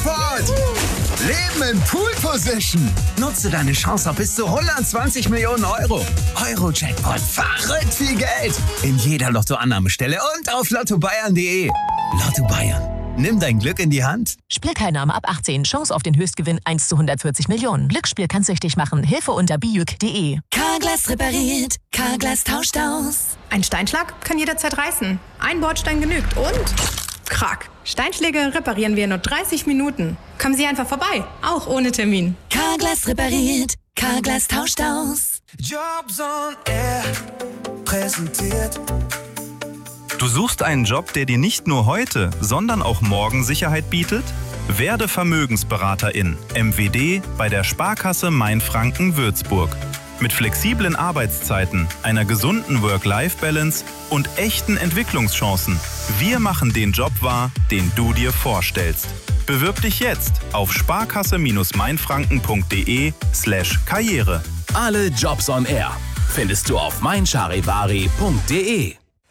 Jackpot! Leben in Pool Position. Nutze deine Chance auf bis zu 120 Millionen Euro. Euro-Jackpot. Verrückt viel Geld. In jeder Lottoannahmestelle und auf lottobayern.de. Lotto Bayern. Nimm dein Glück in die Hand. Spielteilnahme ab 18. Chance auf den Höchstgewinn 1 zu 140 Millionen. Glücksspiel kann süchtig machen. Hilfe unter bijuk.de. Carglass repariert. Carglass tauscht aus. Ein Steinschlag kann jederzeit reißen. Ein Bordstein genügt und... Krack. Steinschläge reparieren wir in nur 30 Minuten. Kommen Sie einfach vorbei. Auch ohne Termin. Carglass repariert. Carglass tauscht aus. Jobs on Air präsentiert. Du suchst einen Job, der dir nicht nur heute, sondern auch morgen Sicherheit bietet? Werde Vermögensberaterin, MWD, bei der Sparkasse Mainfranken-Würzburg. Mit flexiblen Arbeitszeiten, einer gesunden Work-Life-Balance und echten Entwicklungschancen. Wir machen den Job wahr, den du dir vorstellst. Bewirb dich jetzt auf sparkasse-mainfranken.de/Karriere. Alle Jobs on Air findest du auf meincharivari.de.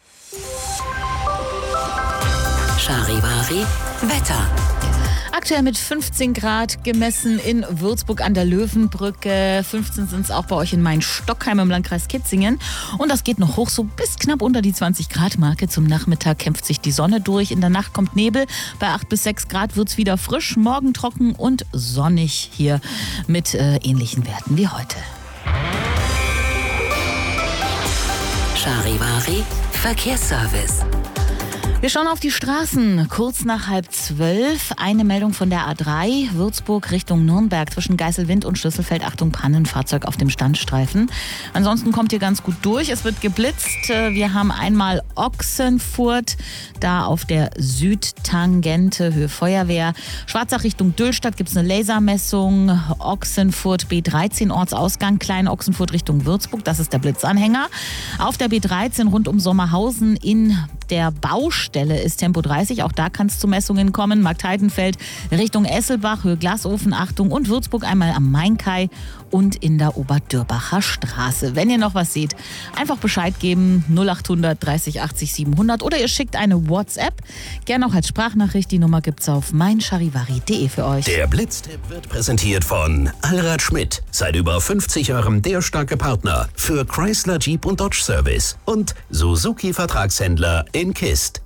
Charivari Wetter. Aktuell mit 15 Grad gemessen in Würzburg an der Löwenbrücke. 15 sind es auch bei euch in Main-Stockheim im Landkreis Kitzingen. Und das geht noch hoch, so bis knapp unter die 20-Grad-Marke. Zum Nachmittag kämpft sich die Sonne durch. In der Nacht kommt Nebel. Bei 8 bis 6 Grad wird es wieder frisch. Morgen trocken und sonnig hier mit ähnlichen Werten wie heute. Charivari Verkehrsservice. Wir schauen auf die Straßen. Kurz nach 11:30 eine Meldung von der A3 Würzburg Richtung Nürnberg zwischen Geiselwind und Schlüsselfeld. Achtung, Pannenfahrzeug auf dem Standstreifen. Ansonsten kommt ihr ganz gut durch. Es wird geblitzt. Wir haben einmal Ochsenfurt, da auf der Südtangente Höhe Feuerwehr. Schwarzach Richtung Döhlstadt gibt es eine Lasermessung. Ochsenfurt B13 Ortsausgang, Klein Ochsenfurt Richtung Würzburg. Das ist der Blitzanhänger. Auf der B13 rund um Sommerhausen in der Baustelle ist Tempo 30. Auch da kann es zu Messungen kommen. Marktheidenfeld Richtung Esselbach, Höhe Glasofen, Achtung. Und Würzburg einmal am Mainkai und in der Oberdürbacher Straße. Wenn ihr noch was seht, einfach Bescheid geben. 0800 30 80 700 oder ihr schickt eine WhatsApp. Gerne auch als Sprachnachricht. Die Nummer gibt's auf meincharivari.de für euch. Der Blitztipp wird präsentiert von Allrad Schmidt. Seit über 50 Jahren der starke Partner für Chrysler, Jeep und Dodge Service. Und Suzuki Vertragshändler in Kist.